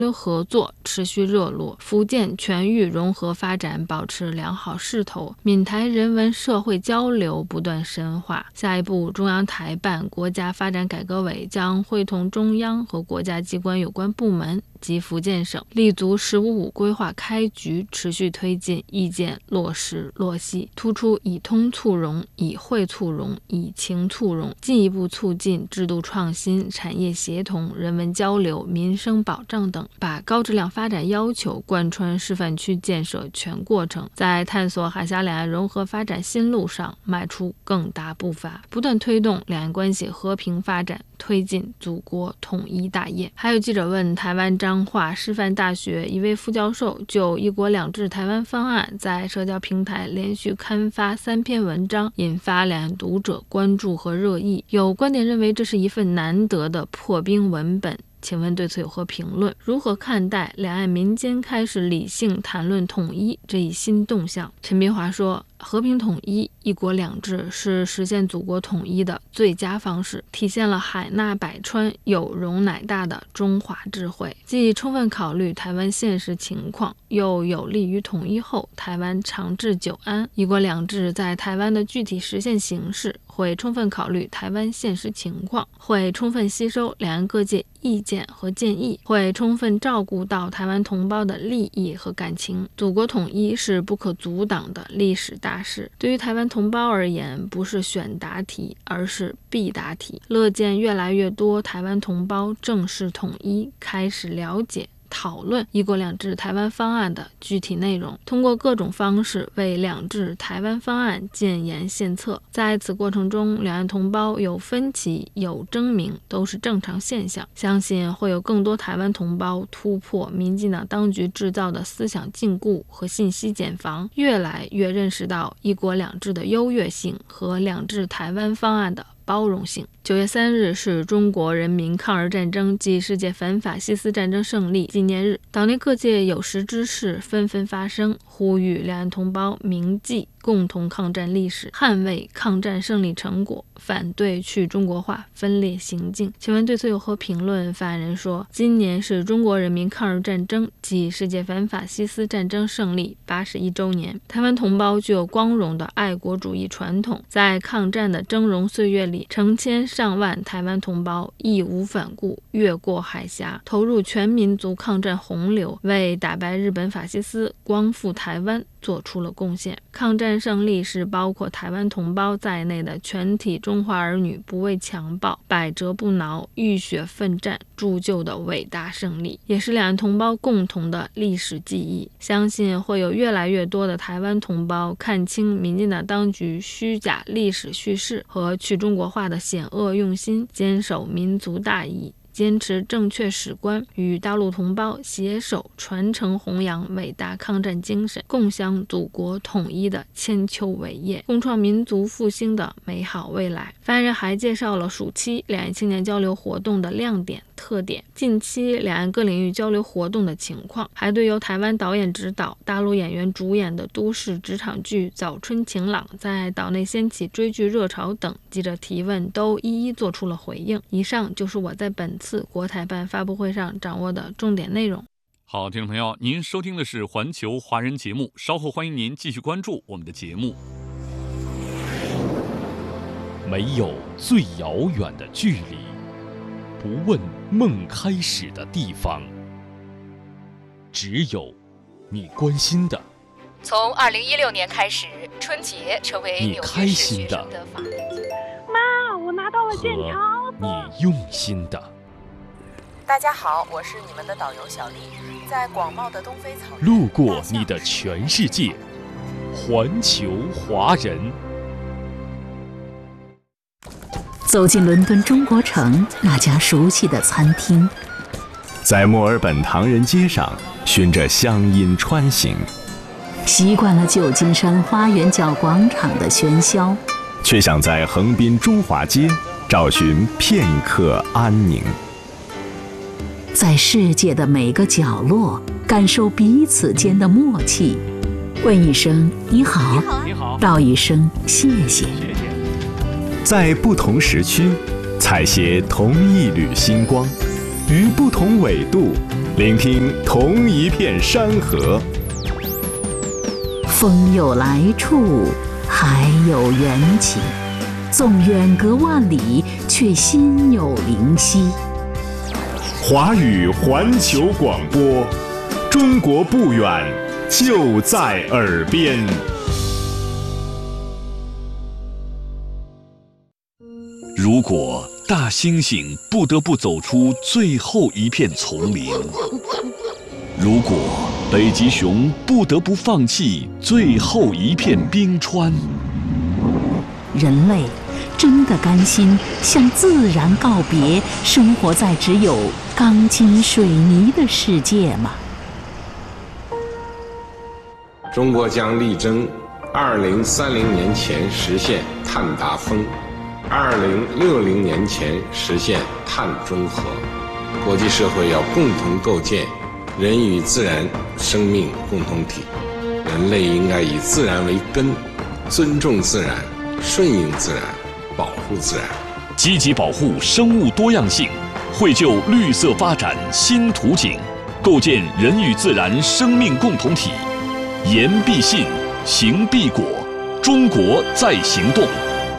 流合作持续热络，福建全域融合发展保持良好势头，闽台人文社会交流不断深化。下一步，中央台办国家发展改革委将会同中央和国家机关有关部门及福建省，立足“15+5”规划开局，持续推进意见落实落细，突出以通促融、以惠促融、以情促融，进一步促进制度创新、产业协同、人文交流、民生保障等，把高质量发展要求贯穿示范区建设全过程，在探索海峡两岸融合发展新路上迈出更大步伐，不断推动两岸关系和平发展，推进祖国统一大业。还有记者问，台湾彰化师范大学一位副教授就“一国两制”台湾方案在社交平台连续刊发3篇文章，引发两岸读者关注和热议。有观点认为这是一份难得的破冰文本，请问对此有何评论？如何看待两岸民间开始理性谈论统一这一新动向？陈斌华说，和平统一、一国两制是实现祖国统一的最佳方式，体现了海纳百川、有容乃大的中华智慧，既充分考虑台湾现实情况，又有利于统一后台湾长治久安。一国两制在台湾的具体实现形式会充分考虑台湾现实情况，会充分吸收两岸各界意见和建议，会充分照顾到台湾同胞的利益和感情。祖国统一是不可阻挡的历史大事，对于台湾同胞而言，不是选答题，而是必答题。乐见越来越多台湾同胞正视统一，开始了解讨论一国两制台湾方案的具体内容，通过各种方式为两制台湾方案建言献策。在此过程中，两岸同胞有分歧有争鸣都是正常现象，相信会有更多台湾同胞突破民进党当局制造的思想禁锢和信息茧房，越来越认识到一国两制的优越性和两制台湾方案的包容性。9月3日是中国人民抗日战争暨世界反法西斯战争胜利纪念日，岛内各界有识之士纷纷发声，呼吁两岸同胞铭记共同抗战历史，捍卫抗战胜利成果，反对去中国化分裂行径。请问对此有何评论？发言人说，今年是中国人民抗日战争暨世界反法西斯战争胜利81周年，台湾同胞具有光荣的爱国主义传统，在抗战的峥嵘岁月里，成千上万台湾同胞义无反顾越过海峡，投入全民族抗战洪流，为打败日本法西斯、光复台湾做出了贡献。抗战胜利是包括台湾同胞在内的全体中华儿女不畏强暴、百折不挠、浴血奋战铸就的伟大胜利，也是两岸同胞共同的历史记忆。相信会有越来越多的台湾同胞看清民进党当局虚假历史叙事和去中国化的险恶用心，坚守民族大义，坚持正确史观，与大陆同胞携手传承弘扬伟大抗战精神，共襄祖国统一的千秋伟业，共创民族复兴的美好未来。发言人还介绍了暑期两岸青年交流活动的亮点特点，近期两岸各领域交流活动的情况，还对由台湾导演指导、大陆演员主演的都市职场剧《早春晴朗》在岛内掀起追剧热潮等记者提问都一一做出了回应。以上就是我在本次国台办发布会上掌握的重点内容。 好，听众朋友，您收听的是环球华人节目，稍后欢迎您继续关注我们的节目。 没有最遥远的距离，不问梦开始的地方，只有你关心的。 从2016年开始，春节成为纽约市学生的法定节日。 妈，我拿到了健康和你用心的。 大家好，我是你们的导游小丽，在广袤的东非草原， 路过你的全世界，环球华人。 走进伦敦中国城那家熟悉的餐厅， 在墨尔本唐人街上循着乡音穿行， 习惯了旧金山花园角广场的喧嚣， 却想在横滨中华街找寻片刻安宁。 在世界的每个角落感受彼此间的默契，问一声你好，道一声谢谢。 在不同时区采撷同一缕星光， 于不同纬度，聆听同一片山河。 风有来处，海有缘起，纵远隔万里，却心有灵犀。 华语环球广播，中国不远，就在耳边。 如果大猩猩不得不走出最后一片丛林，如果北极熊不得不放弃最后一片冰川， 人类真的甘心向自然告别，生活在只有钢筋水泥的世界吗？ 中国将力争2030年前实现碳达峰，2060年前实现碳中和。国际社会要共同构建人与自然生命共同体，人类应该以自然为根，尊重自然，顺应自然，保护自然， 积极保护生物多样性，绘就绿色发展新图景，构建人与自然生命共同体。言必信，行必果，中国在行动。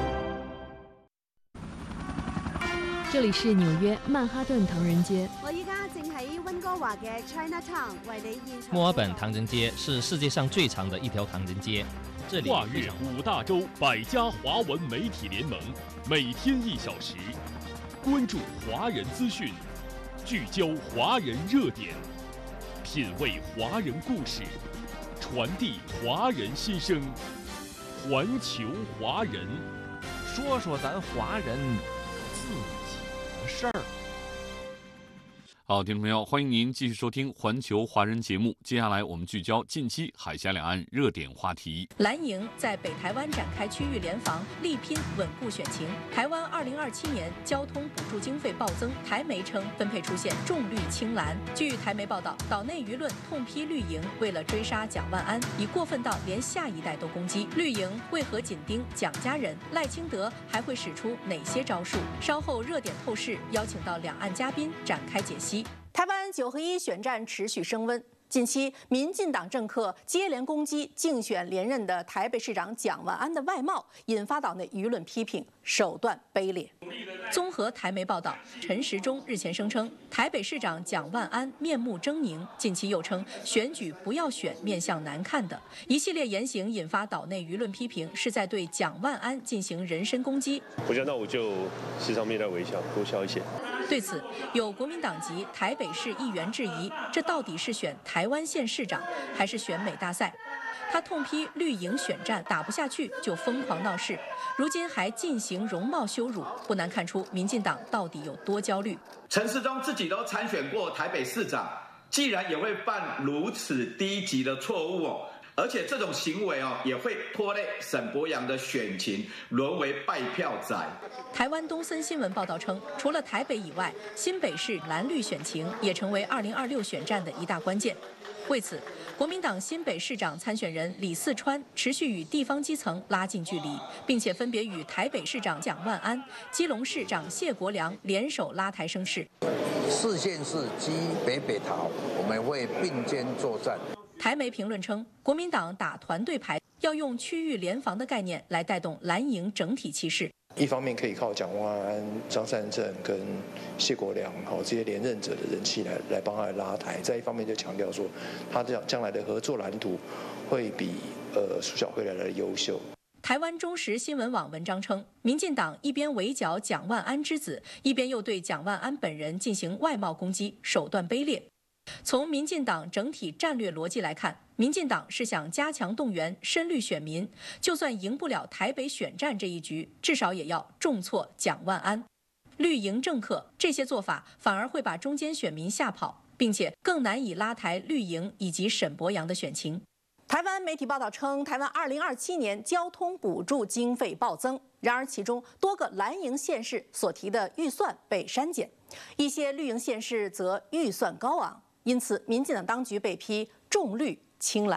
这里是纽约曼哈顿唐人街。 我依家正喺温哥華嘅 Chinatown 為你現場。 墨爾本唐人街是世界上最长的一条唐人街。这里跨越5大洲100家华文媒体联盟，每天1小时，关注华人资讯，聚焦华人热点，品味华人故事，传递华人心声。环球华人， 说说咱华人自己的事儿。 好，听众朋友，欢迎您继续收听环球华人节目。接下来我们聚焦近期海峡两岸热点话题。 蓝营在北台湾展开区域联防，力拼稳固选情。台湾2027年交通补助经费暴增，台媒称分配出现重绿轻蓝。据台媒报道，岛内舆论痛批绿营为了追杀蒋万安，已过分到连下一代都攻击。绿营为何紧盯蒋家人？赖清德还会使出哪些招数？稍后热点透视邀请到两岸嘉宾展开解析。台湾9合1选战持续升温，近期民进党政客接连攻击竞选连任的台北市长蒋万安的外貌，引发岛内舆论批评，手段卑劣。综合台媒报道，陈时中日前声称台北市长蒋万安面目狰狞，近期又称选举不要选面相难看的，一系列言行引发岛内舆论批评，是在对蒋万安进行人身攻击。 我觉得那我就时常面带微笑，多笑一些。 对此，有国民党籍台北市议员质疑，这到底是选台湾县市长，还是选美大赛？他痛批绿营选战打不下去就疯狂闹事，如今还进行容貌羞辱，不难看出民进党到底有多焦虑。 陈时中自己都参选过台北市长，既然也会犯如此低级的错误而且这种行为也会拖累沈伯洋的选情，沦为败票仔。 台湾东森新闻报道称，除了台北以外，新北市蓝绿选情也成为2026选战的一大关键。为此，国民党新北市长参选人李四川持续与地方基层拉近距离，并且分别与台北市长蒋万安、基隆市长谢国良联手拉台声势。 4县市基北桃，我们会并肩作战。 台媒评论称，国民党打团队牌，要用区域联防的概念来带动蓝营整体气势。 一方面可以靠蒋万安、张善政跟谢国良这些连任者的人气来帮他拉台，再一方面就强调说，他将来的合作蓝图会比苏小慧来的优秀。 台湾中时新闻网文章称，民进党一边围剿蒋万安之子，一边又对蒋万安本人进行外貌攻击，手段卑劣。从民进党整体战略逻辑来看，民进党是想加强动员深绿选民，就算赢不了台北选战这一局，至少也要重挫蒋万安。绿营政客这些做法反而会把中间选民吓跑，并且更难以拉抬绿营以及沈伯洋的选情。台湾媒体报道称，台湾2027年交通补助经费暴增，然而其中多个蓝营县市所提的预算被删减，一些绿营县市则预算高昂，因此民进党当局被批重绿轻蓝。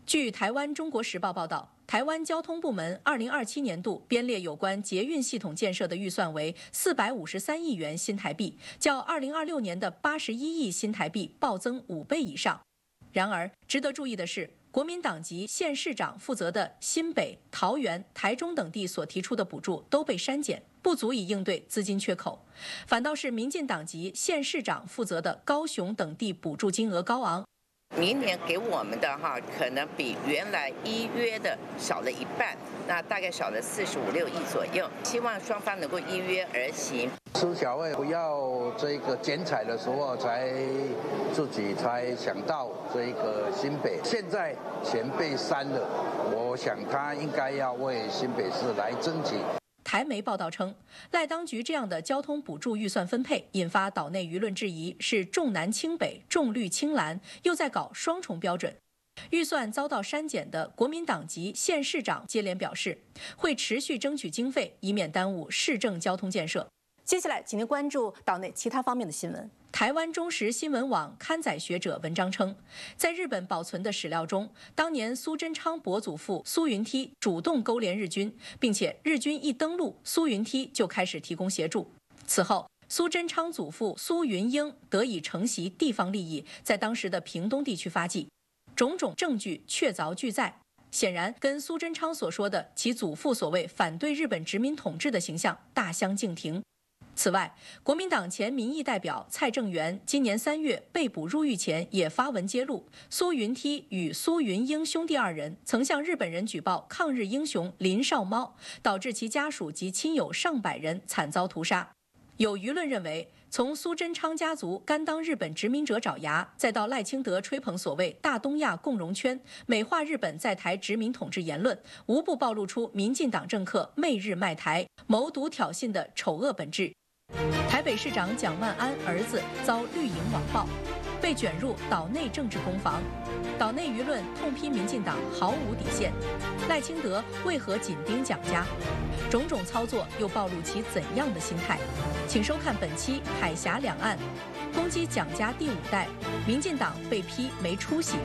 据台湾《中国时报》报道，台湾交通部门2027年度编列有关捷运系统建设的预算为453亿元新台币，较2026年的81亿新台币暴增5倍以上。然而，值得注意的是，国民党籍县市长负责的新北、桃园、台中等地所提出的补助都被删减，不足以应对资金缺口。反倒是民进党籍县市长负责的高雄等地补助金额高昂。 明年给我们的可能比原来依约的少了一半，那大概少了45、6亿左右。希望双方能够依约而行。 苏小慧不要这个剪彩的时候自己才想到这个新北，现在钱被删了，我想他应该要为新北市来争取。 台媒报道称，赖当局这样的交通补助预算分配，引发岛内舆论质疑，是重南轻北、重绿轻蓝，又在搞双重标准。预算遭到删减的国民党籍县市长接连表示，会持续争取经费，以免耽误市政交通建设。 接下来，请您关注岛内其他方面的新闻。 台湾中时新闻网刊载学者文章称，在日本保存的史料中，当年苏贞昌伯祖父苏云梯主动勾连日军，并且日军一登陆，苏云梯就开始提供协助。此后，苏贞昌祖父苏云英得以承袭地方利益，在当时的屏东地区发迹，种种证据确凿俱在。显然，跟苏贞昌所说的其祖父所谓反对日本殖民统治的形象大相径庭。此外，国民党前民意代表蔡正元今年3月被捕入狱前也发文揭露，苏云梯与苏云英兄弟2人曾向日本人举报抗日英雄林少猫，导致其家属及亲友上百人惨遭屠杀。有舆论认为，从苏贞昌家族甘当日本殖民者爪牙，再到赖清德吹捧所谓大东亚共荣圈，美化日本在台殖民统治言论，无不暴露出民进党政客媚日卖台、谋独挑衅的丑恶本质。台北市长蒋万安儿子遭绿营网暴，被卷入岛内政治攻防，岛内舆论痛批民进党毫无底线，赖清德为何紧盯蒋家？种种操作又暴露其怎样的心态？请收看本期《海峡两岸》，攻击蒋家第5代，民进党被批没出息。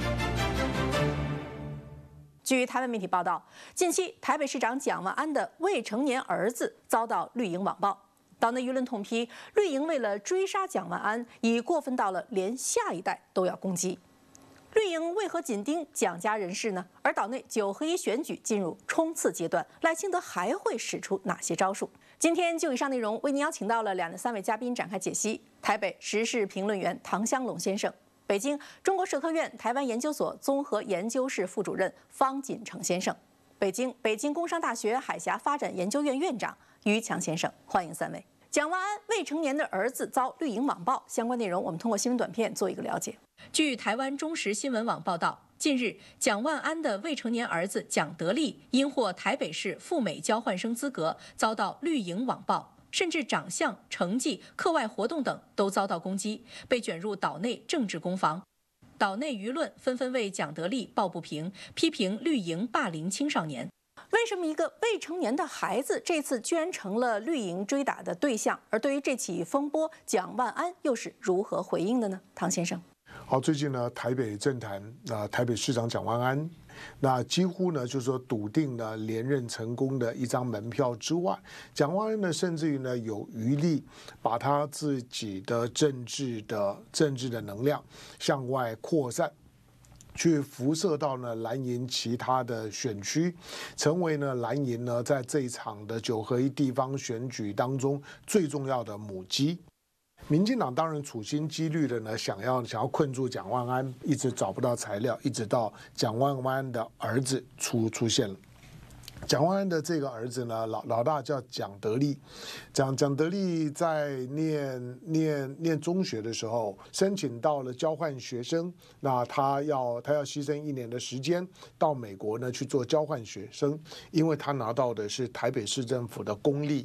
据台湾媒体报道，近期台北市长蒋万安的未成年儿子遭到绿营网暴。岛内舆论痛批绿营为了追杀蒋万安，已过分到了连下一代都要攻击。绿营为何紧盯蒋家人士呢？而岛内9合1选举进入冲刺阶段，赖清德还会使出哪些招数？今天就以上内容为您邀请到了2、3位嘉宾展开解析。台北时事评论员唐湘龙先生，北京中国社科院台湾研究所综合研究室副主任方锦成先生，北京工商大学海峡发展研究院院长于强先生，欢迎3位。蒋万安未成年的儿子遭绿营网暴，相关内容我们通过新闻短片做一个了解。 据台湾中时新闻网报道，近日蒋万安的未成年儿子蒋德利因获台北市赴美交换生资格，遭到绿营网暴，甚至长相、成绩、课外活动等都遭到攻击，被卷入岛内政治攻防。岛内舆论纷纷为蒋德利抱不平，批评绿营霸凌青少年。 为什么一个未成年的孩子这次居然成了绿营追打的对象？而对于这起风波，蒋万安又是如何回应的呢？唐先生， 好，最近呢，台北政坛台北市长蒋万安，那几乎呢就是说笃定了连任成功的一张门票之外，蒋万安呢甚至于呢有余力把他自己的政治的能量向外扩散。去辐射到呢蓝营其他的选区，成为呢蓝营呢在这一场的9合1地方选举当中最重要的母鸡。民进党当然处心积虑的呢想要困住蒋万安，一直找不到材料，一直到蒋万安的儿子出现了。蒋万安的这个儿子呢，老大叫蒋德利，蒋德利在念中学的时候，申请到了交换学生，那他要牺牲1年的时间到美国呢去做交换学生，因为他拿到的是台北市政府的公立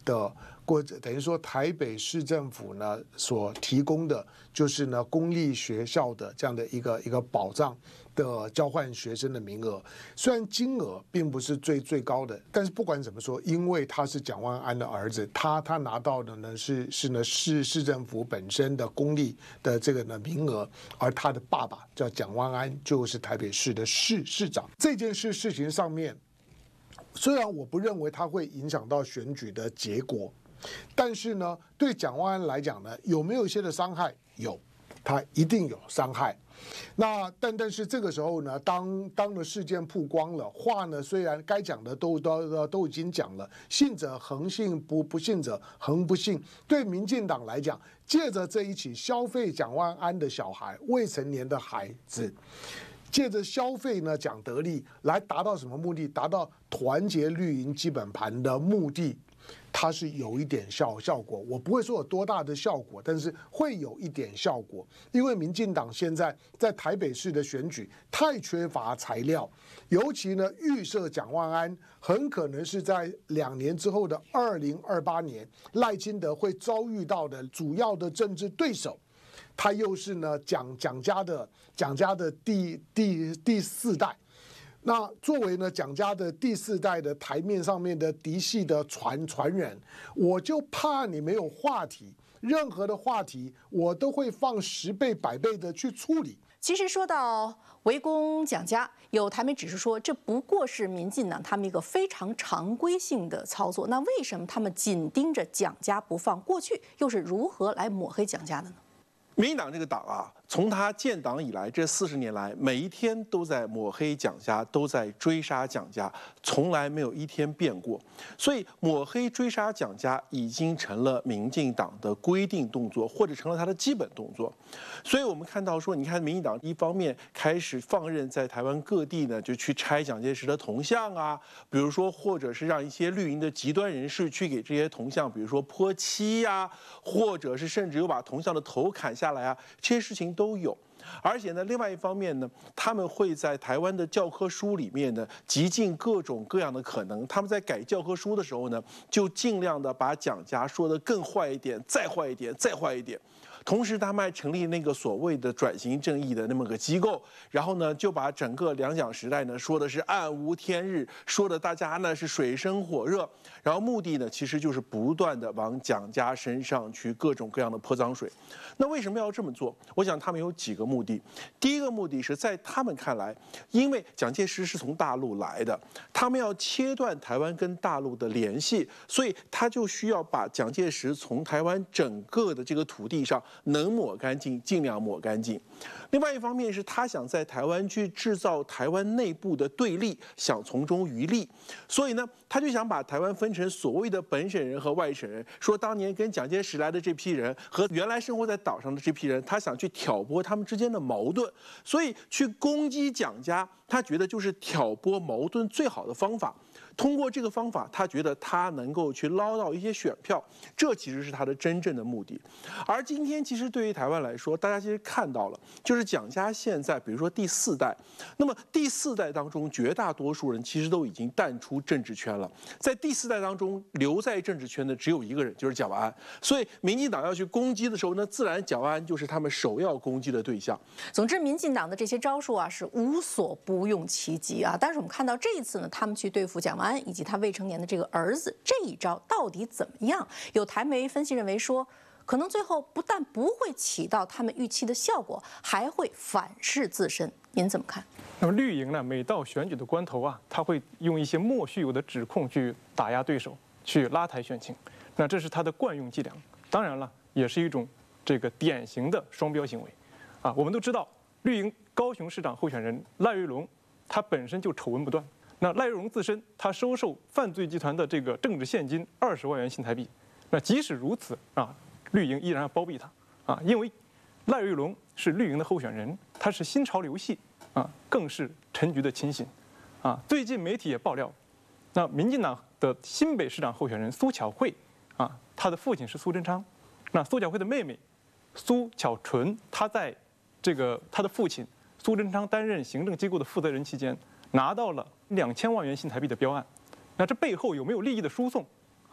的，等于说台北市政府呢所提供的就是呢公立学校的这样的一个保障的交换学生的名额，虽然金额并不是最高的，但是不管怎么说，因为他是蒋万安的儿子，他拿到的呢是市政府本身的公立的这个呢名额，而他的爸爸叫蒋万安，就是台北市的市长。这件事情上面，虽然我不认为它会影响到选举的结果，但是呢，对蒋万安来讲呢，有没有一些的伤害？有，他一定有伤害。那但是这个时候呢，当的事件曝光了，话呢虽然该讲的都已经讲了，信者恒信，不信者恒不信。对民进党来讲，借着这一起消费蒋万安的小孩，未成年的孩子，借着消费呢蒋得利来达到什么目的？达到团结绿营基本盘的目的。它是有一点效果，我不会说有多大的效果，但是会有一点效果。因为民进党现在在台北市的选举太缺乏材料，尤其呢预设蒋万安很可能是在2年之后的2028年，赖清德会遭遇到的主要的政治对手。他又是呢蒋家的第4代。那作为呢蒋家的第4代的台面上面的嫡系的传人，我就怕你没有话题，任何的话题我都会放10倍100倍的去处理。 其实说到围攻蒋家，有台媒指出说，这不过是民进党他们一个非常常规性的操作。那为什么他们紧盯着蒋家不放？过去又是如何来抹黑蒋家的呢？ 民进党这个党啊，从他建党以来这40年来，每一天都在抹黑蒋家，都在追杀蒋家，从来没有一天变过。所以抹黑追杀蒋家已经成了民进党的规定动作，或者成了他的基本动作。所以我们看到说，你看民进党一方面开始放任在台湾各地呢，就去拆蒋介石的铜像啊，比如说或者是让一些绿营的极端人士去给这些铜像，比如说泼漆啊，或者是甚至有把铜像的头砍下来啊，这些事情都有。而且呢，另外一方面呢，他们会在台湾的教科书里面呢，极尽各种各样的可能。他们在改教科书的时候呢，就尽量的把蒋家说得更坏一点，再坏一点，再坏一点。同时，他们还成立那个所谓的转型正义的那么个机构，然后呢，就把整个两蒋时代呢说的是暗无天日，说的大家呢是水深火热，然后目的呢其实就是不断的往蒋家身上去各种各样的泼脏水。那为什么要这么做？我想他们有几个目的。第一个目的是在他们看来，因为蒋介石是从大陆来的，他们要切断台湾跟大陆的联系，所以他就需要把蒋介石从台湾整个的这个土地上能抹干净，尽量抹干净。另外一方面是他想在台湾去制造台湾内部的对立，想从中渔利，所以呢，他就想把台湾分成所谓的本省人和外省人，说当年跟蒋介石来的这批人和原来生活在岛上的这批人，他想去挑拨他们之间的矛盾，所以去攻击蒋家，他觉得就是挑拨矛盾最好的方法。通过这个方法，他觉得他能够去捞到一些选票，这其实是他的真正的目的。而今天其实对于台湾来说，大家其实看到了，就是蒋家现在比如说第4代，那么第4代当中绝大多数人其实都已经淡出政治圈了，在第4代当中留在政治圈的只有一个人，就是蒋万安。所以民进党要去攻击的时候呢，自然蒋万安就是他们首要攻击的对象。 总之，民进党的这些招数啊是无所不用其极啊。但是我们看到这一次呢，他们去对付蒋万安以及他未成年的这个儿子，这一招到底怎么样？有台媒分析认为说，可能最后不但不会起到他们预期的效果，还会反噬自身。您怎么看？ 那么绿营呢，每到选举的关头啊，他会用一些莫须有的指控去打压对手，去拉抬选情。那这是他的惯用伎俩。当然了，也是一种这个典型的双标行为。啊，我们都知道，绿营高雄市长候选人赖瑞隆，他本身就丑闻不断。那赖瑞隆自身，他收受犯罪集团的这个政治现金20万元新台币。那即使如此啊，绿营依然要包庇他啊，因为赖瑞隆是绿营的候选人，他是新潮流系啊，更是陈菊的亲信啊。最近媒体也爆料，那民进党的新北市长候选人苏巧慧啊，他的父亲是苏贞昌，那苏巧慧的妹妹苏巧纯，她在这个她的父亲苏贞昌担任行政机构的负责人期间，拿到了2000万元新台币的标案。那这背后有没有利益的输送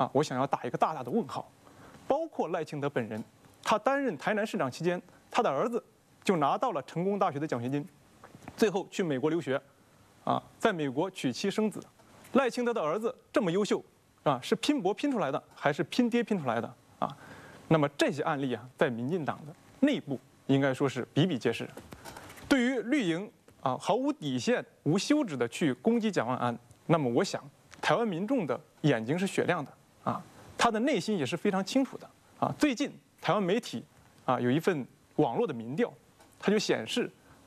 我想要打一个大大的问号。包括赖清德本人，他担任台南市长期间，他的儿子就拿到了成功大学的奖学金，最后去美国留学，在美国娶妻生子。赖清德的儿子这么优秀，是拼搏拼出来的，还是拼爹拼出来的啊？那么这些案例在民进党的内部应该说是比比皆是。对于绿营毫无底线、无休止的去攻击蒋万安，那么我想，台湾民众的眼睛是雪亮的他的内心也是非常清楚的最近台湾媒体有一份网络的民调，它就显示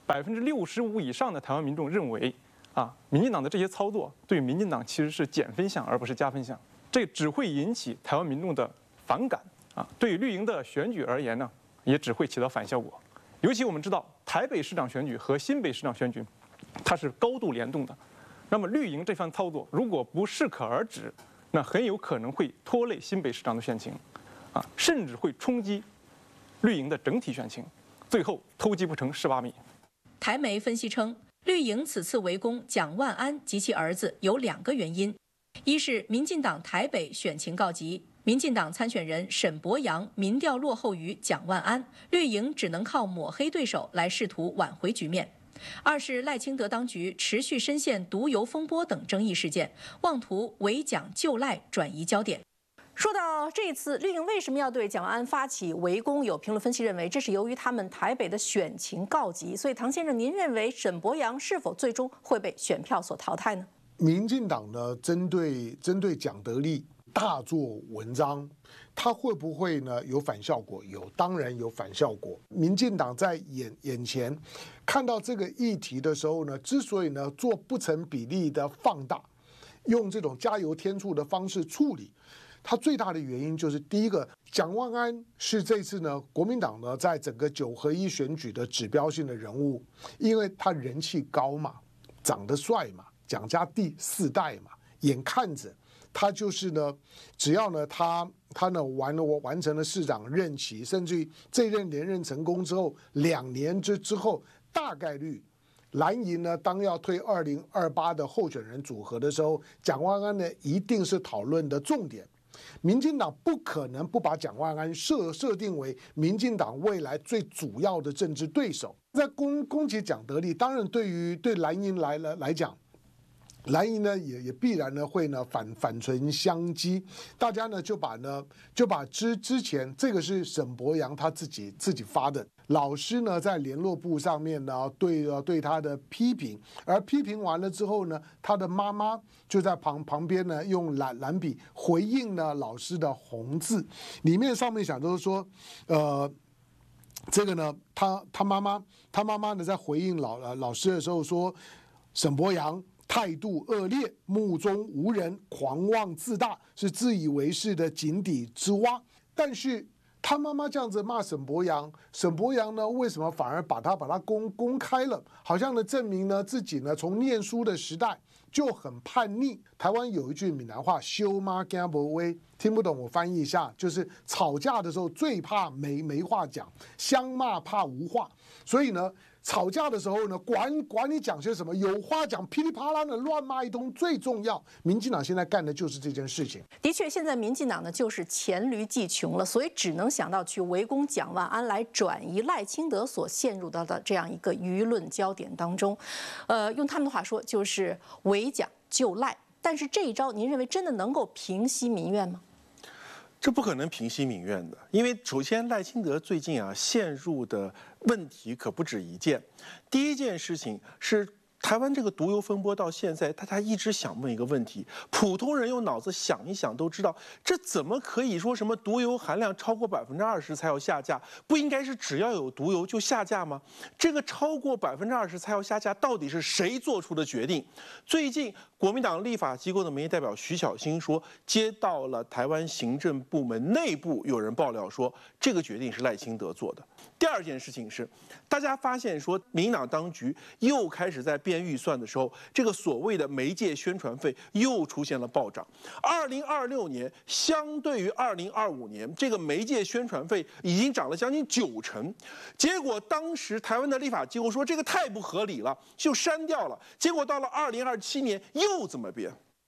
65%以上的台湾民众认为民进党的这些操作对民进党其实是减分项而不是加分项，这只会引起台湾民众的反感对绿营的选举而言呢，也只会起到反效果。尤其我们知道台北市长选举和新北市长选举，它是高度联动的。那么绿营这番操作如果不适可而止，那很有可能会拖累新北市长的选情，甚至会冲击绿营的整体选情，最后偷鸡不成蚀把米。 台媒分析称，绿营此次围攻蒋万安及其儿子有2个原因：一是民进党台北选情告急，民进党参选人沈伯洋民调落后于蒋万安，绿营只能靠抹黑对手来试图挽回局面。二是赖清德当局持续深陷毒油风波等争议事件，妄图围蒋救赖转移焦点。 说到这次绿营为什么要对蒋万安发起围攻，有评论分析认为这是由于他们台北的选情告急。所以唐先生，您认为沈伯洋是否最终会被选票所淘汰呢？ 民进党呢针对蒋德壢大做文章，他会不会呢有反效果？有，当然有反效果。民进党在眼前看到这个议题的时候呢，之所以呢做不成比例的放大，用这种加油添醋的方式处理，它最大的原因就是第一个，蒋万安是这次呢国民党呢在整个9合1选举的指标性的人物，因为他人气高嘛，长得帅嘛，蒋家第4代嘛，眼看着他就是呢，只要呢他呢完成了市长任期，甚至于这任连任成功之后2年之后，大概率蓝营呢当要推2028的候选人组合的时候，蒋万安呢一定是讨论的重点。民进党不可能不把蒋万安设定为民进党未来最主要的政治对手。在攻击蒋德壢，当然对蓝营来讲，蓝营呢也必然呢会呢反唇相讥，大家呢就把之前这个是沈伯洋他自己发的，老师呢在联络簿上面呢对他的批评，而批评完了之后呢，他的妈妈就在旁边呢用蓝笔回应呢老师的红字，里面上面想都是说这个呢他妈妈呢在回应老师的时候说，沈伯洋态度恶劣，目中无人，狂妄自大，是自以为是的井底之蛙。但是他妈妈这样子骂沈伯洋，沈伯洋呢为什么反而把他公开了？好像呢证明呢自己呢从念书的时代就很叛逆。台湾有一句闽南话，羞妈惊不威，听不懂我翻译一下，就是吵架的时候最怕没话讲，相骂怕无话。所以呢，吵架的时候呢，管你讲些什么，有话讲，噼里啪啦的乱骂一通最重要。民进党现在干的就是这件事情。 的确，现在民进党呢就是黔驴技穷了，所以只能想到去围攻蒋万安，来转移赖清德所陷入到的这样一个舆论焦点当中。用他们的话说，就是围蒋救赖。但是这一招，您认为真的能够平息民怨吗？ 这不可能平息民怨的，因为首先赖清德最近陷入的问题可不止一件。第一件事情是台湾这个毒油风波到现在，大家一直想问一个问题：普通人用脑子想一想都知道，这怎么可以说什么毒油含量超过20%才要下架？不应该是只要有毒油就下架吗？这个超过20%才要下架，到底是谁做出的决定？最近国民党立法机构的民意代表徐巧芯说，接到了台湾行政部门内部有人爆料说，这个决定是赖清德做的。第二件事情是，大家发现说，民进党当局又开始在编预算的时候，这个所谓的媒介宣传费又出现了暴涨。2026年相对于2025年，这个媒介宣传费已经涨了将近90%。结果当时台湾的立法机构说这个太不合理了，就删掉了。结果到了2027年又怎么编？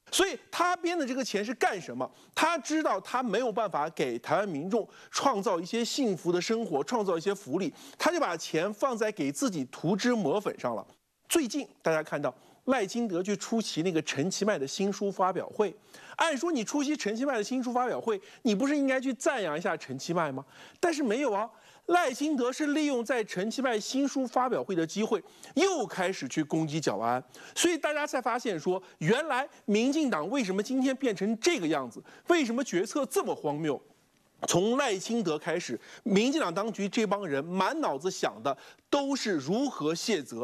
所以他编的这个钱是干什么？他知道他没有办法给台湾民众创造一些幸福的生活，创造一些福利，他就把钱放在给自己涂脂抹粉上了。最近大家看到赖清德去出席那个陈其迈的新书发表会，按说你出席陈其迈的新书发表会，你不是应该去赞扬一下陈其迈吗？但是没有啊。赖清德是利用在陈其迈新书发表会的机会，又开始去攻击蒋万安，所以大家才发现说，原来民进党为什么今天变成这个样子？为什么决策这么荒谬？从赖清德开始，民进党当局这帮人满脑子想的都是如何卸责。